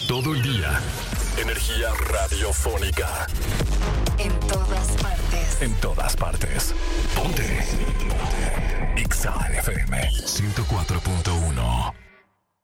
todo el día. Energía radiofónica. En todas partes. En todas partes. Ponte. Ponte. Exa FM 104.9.